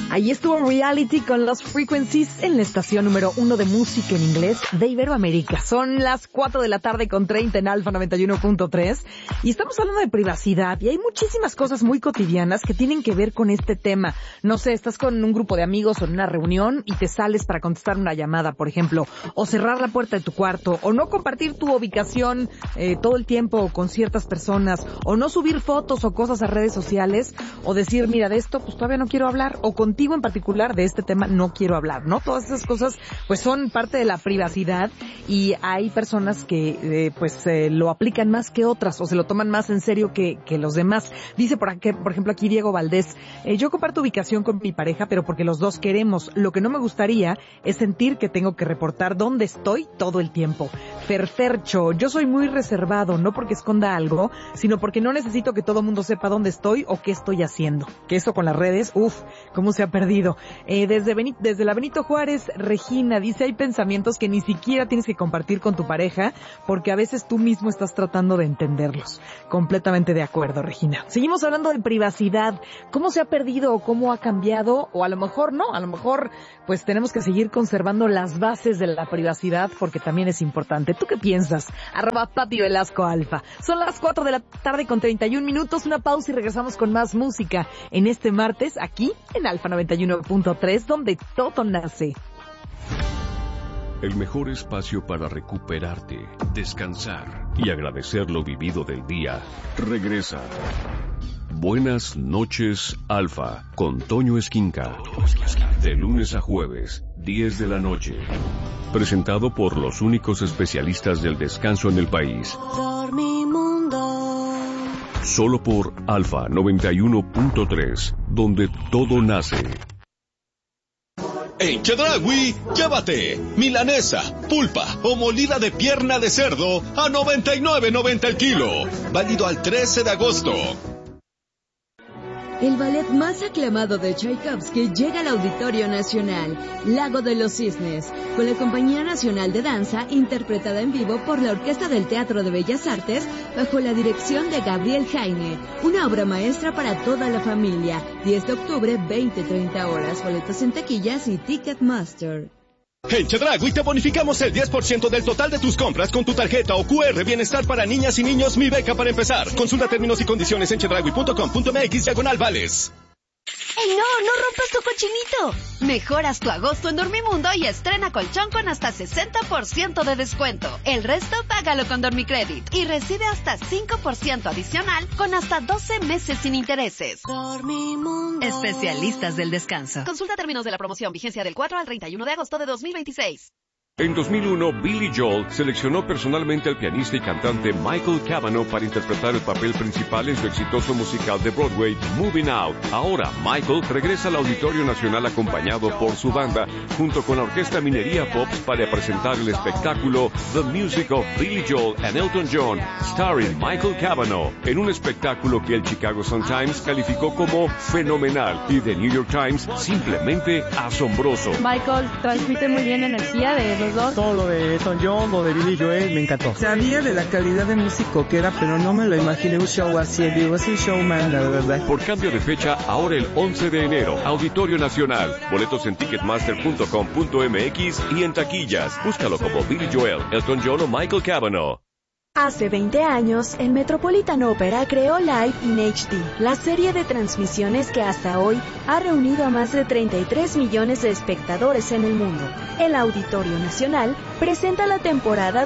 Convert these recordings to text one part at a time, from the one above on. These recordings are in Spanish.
Ahí estuvo Reality con Lost Frequencies en la estación número 1 de música en inglés de Iberoamérica. Son las 4:30 en Alfa 91.3 y estamos hablando de privacidad y hay muchísimas cosas muy cotidianas que tienen que ver con este tema. No sé, estás con un grupo de amigos o en una reunión y te sales para contestar una llamada, por ejemplo, o cerrar la puerta de tu cuarto, o no compartir tu ubicación todo el tiempo con ciertas personas, o no subir fotos o cosas a redes sociales, o decir, mira, de esto pues todavía no quiero hablar, o contigo en particular de este tema no quiero hablar, ¿no? Todas esas cosas pues son parte de la privacidad y hay personas que lo aplican más que otras o se lo toman más en serio que los demás. Dice por ejemplo aquí Diego Valdés, yo comparto ubicación con mi pareja pero porque los dos queremos. Lo que no me gustaría es sentir que tengo que reportar dónde estoy todo el tiempo. Ferfercho, yo soy muy reservado, no porque esconda algo, sino porque no necesito que todo el mundo sepa dónde estoy o qué estoy haciendo. Que eso con las redes, cómo se ha perdido. Desde la Benito Juárez, Regina dice, hay pensamientos que ni siquiera tienes que compartir con tu pareja porque a veces tú mismo estás tratando de entenderlos. Completamente de acuerdo, Regina. Seguimos hablando de privacidad. ¿Cómo se ha perdido o cómo ha cambiado? O a lo mejor no, a lo mejor pues tenemos que seguir conservando las bases de la privacidad porque también es importante. ¿Tú qué piensas? @Pati Velasco Alfa. Son las 4:31 Una pausa y regresamos con más música en este martes aquí en Alfa 91.3, donde todo nace. El mejor espacio para recuperarte, descansar y agradecer lo vivido del día regresa. Buenas noches, Alfa, con Toño Esquinca. De lunes a jueves, 10 de la noche. Presentado por los únicos especialistas del descanso en el país. Dormimundo. Solo por Alfa 91.3, donde todo nace. En Chedraui, llévate milanesa, pulpa o molida de pierna de cerdo a $99.90 el kilo. Válido al 13 de agosto. El ballet más aclamado de Tchaikovsky llega al Auditorio Nacional, Lago de los Cisnes, con la Compañía Nacional de Danza, interpretada en vivo por la Orquesta del Teatro de Bellas Artes, bajo la dirección de Gabriel Jaime. Una obra maestra para toda la familia. 10 de octubre, 20-30 horas. Boletos en taquillas y Ticketmaster. En Chedraui te bonificamos el 10% del total de tus compras con tu tarjeta o QR Bienestar para niñas y niños Mi Beca para empezar. Consulta términos y condiciones en chedraui.com.mx/vales. ¡Ey, no rompas tu cochinito! Mejoras tu agosto en Dormimundo y estrena colchón con hasta 60% de descuento. El resto págalo con Dormicredit y recibe hasta 5% adicional con hasta 12 meses sin intereses. Dormimundo. Especialistas del descanso. Consulta términos de la promoción, vigencia del 4 al 31 de agosto de 2026. En 2001, Billy Joel seleccionó personalmente al pianista y cantante Michael Cavanaugh para interpretar el papel principal en su exitoso musical de Broadway, Moving Out. Ahora, Michael regresa al Auditorio Nacional acompañado por su banda, junto con la Orquesta Minería Pops para presentar el espectáculo The Music of Billy Joel and Elton John, starring Michael Cavanaugh, en un espectáculo que el Chicago Sun-Times calificó como fenomenal y The New York Times simplemente asombroso. Michael transmite muy bien energía de los dos. Todo lo de Elton John, lo de Billy Joel, me encantó. Sabía de la calidad de músico que era, pero no me lo imaginé un show así. Digo, es un showman, la verdad. Por cambio de fecha, ahora el 11 de enero, Auditorio Nacional. Boletos en ticketmaster.com.mx y en taquillas. Búscalo como Billy Joel, Elton John o Michael Cavanaugh. Hace 20 años, el Metropolitan Opera creó Live in HD, la serie de transmisiones que hasta hoy ha reunido a más de 33 millones de espectadores en el mundo. El Auditorio Nacional presenta la temporada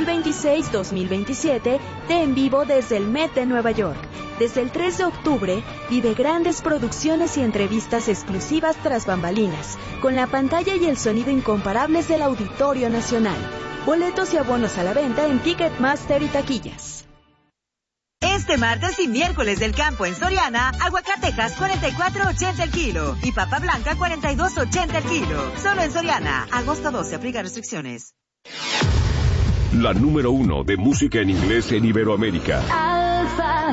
2026-2027 de En Vivo desde el Met de Nueva York. Desde el 3 de octubre, vive grandes producciones y entrevistas exclusivas tras bambalinas, con la pantalla y el sonido incomparables del Auditorio Nacional. Boletos y abonos a la venta en Ticketmaster y taquillas. Este martes y miércoles del campo en Soriana, aguacatejas 44.80 el kilo y papa blanca 42.80 el kilo. Solo en Soriana, agosto 12, aplica restricciones. La número 1 de música en inglés en Iberoamérica. Alfa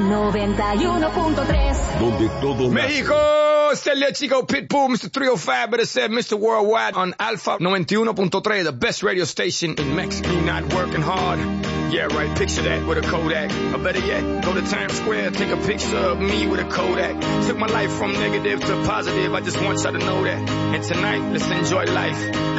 91.3. Donde todo México, c'est le Chico Pitbull, Mr. 305, but it said Mr. Worldwide on Alfa 91.3, the best radio station in Mexico. Not working hard. Yeah, right, picture that with a Kodak. Or better yet, go to Times Square, take a picture of me with a Kodak. Took my life from negative to positive, I just want y'all to know that. And tonight, let's enjoy life.